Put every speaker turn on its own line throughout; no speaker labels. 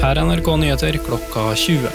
Her NRK Nyheter klokka 20.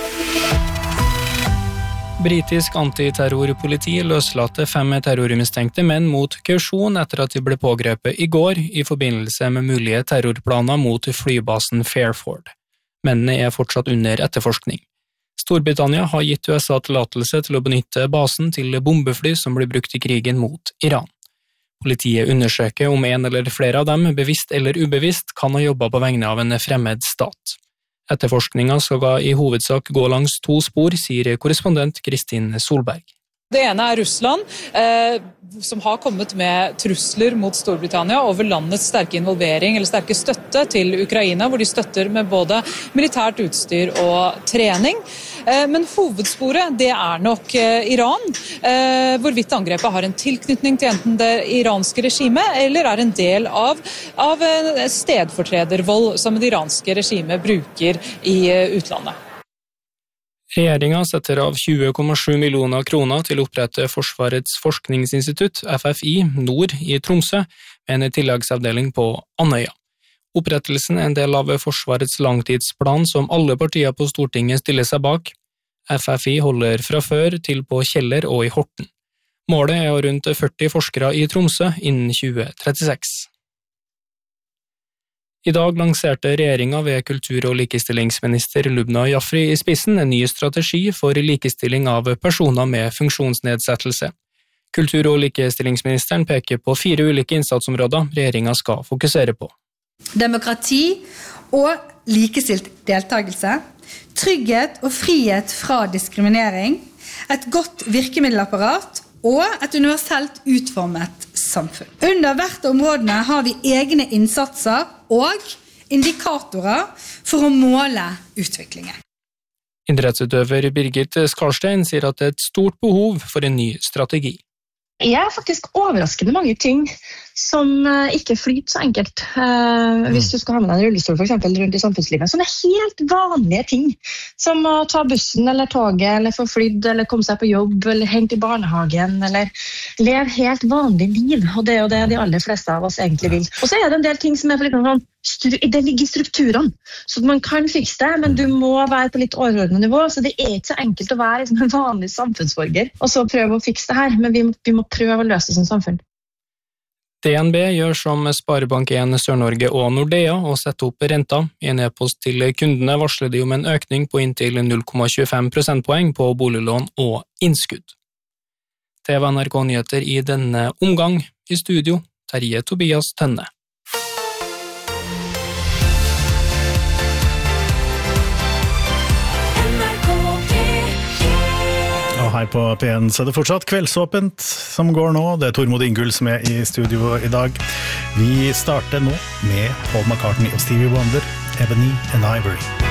Britisk antiterrorpoliti løslatte 5 terrormistenkte menn mot kausjon etter at de ble pågrepet i går i forbindelse med mulige terrorplaner mot flybasen Fairford. Mennene er fortsatt under etterforskning. Storbritannia har gitt USA tillatelse til å benytte basen til bombefly som blir brukt i krigen mot Iran. Politiet undersøker om en eller flere av dem, bevisst eller ubevisst, kan ha jobbet på vegne av en fremmed stat. Etterforskningen skal i hovedsak gå langs 2 spor, sier korrespondent Kristin Solberg.
Det ene er Russland, som har kommet med trusler mot Storbritannia over landets sterke involvering eller sterke støtte til Ukraina, hvor de støtter med både militært utstyr og trening. Men hovedsporet, det er nok Iran, hvorvidt angrepet har en tilknytning til enten det iranske regimet, eller er en del av stedfortredervold som det iranske regimet bruker i utlandet.
Regjeringen setter av 20,7 millioner kroner til å opprette Forsvarets forskningsinstitutt, FFI, nord i Tromsø, med en tilleggsavdeling på Andøya. Opprettelsen er en del av Forsvarets langtidsplan som alle partier på Stortinget stiller seg bak. FFI holder fra før til på Kjeller og i Horten. Målet er å rundt 40 forskere i Tromsø innen 2036. I dag lanserte regjeringen ved kultur- og likestillingsminister Lubna Jafri i spissen en ny strategi for likestilling av personer med funksjonsnedsettelse. Kultur- og likestillingsministeren peker på 4 ulike innsatsområder regjeringen skal fokusere på.
Demokrati og likestilt deltakelse, trygghet og frihet fra diskriminering, et godt virkemiddelapparat og et universelt utformet samfunn. Under hvert områdene har vi egne innsatser og indikatorer for å måle utviklingen.
Idrettsutøver Birgit Skarstein sier at det er et stort behov for en ny strategi.
Jeg er faktisk overraskende mange ting som ikke flyter så enkelt. Hvis du skal ha med deg en rullestol for eksempel, rundt i samfunnslivet. Sånne helt vanlige ting, som å ta bussen eller toget, eller få flydd, eller komme seg på jobb, eller hente i barnehagen, eller leve helt vanlig liv. Og det er jo det de aller fleste av oss egentlig vil. Og så er det en del ting som er for litt sånn, det ligger i strukturene, så man kan fikse det, men du må være på litt overordnet nivå, så det er ikke så enkelt å være en vanlig samfunnsborger, og så prøve å fikse det her, men vi må prøve å løse det som samfunn.
DNB gjør som Sparebank 1 Sør-Norge og Nordea og setter opp renta. I en e-post til kundene varsler de om en økning på inntil 0,25 prosentpoeng på boliglån og innskudd. Det var NRK Nyheter i denne omgang. I studio, Terje Tobias Tønne.
Her på P1 så er det fortsatt Kveldsåpent som går nå. Det er Tormod Ingull som er i studio i dag. Vi starter nå med Paul McCartney og Stevie Wonder, Ebony and Ivory.